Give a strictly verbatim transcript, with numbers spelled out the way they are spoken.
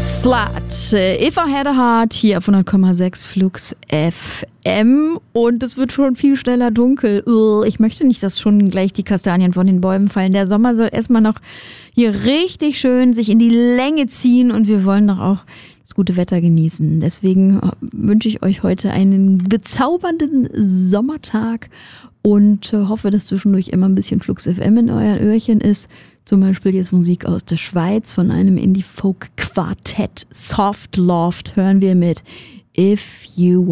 Slut, If I Had a Heart, hier auf hundert Komma sechs Flux F M, und es wird schon viel schneller dunkel. Ich möchte nicht, dass schon gleich die Kastanien von den Bäumen fallen. Der Sommer soll erstmal noch hier richtig schön sich in die Länge ziehen und wir wollen doch auch das gute Wetter genießen. Deswegen wünsche ich euch heute einen bezaubernden Sommertag und hoffe, dass zwischendurch immer ein bisschen Flux F M in euren Öhrchen ist. Zum Beispiel jetzt Musik aus der Schweiz von einem Indie-Folk-Quartett. Soft Loft hören wir mit If You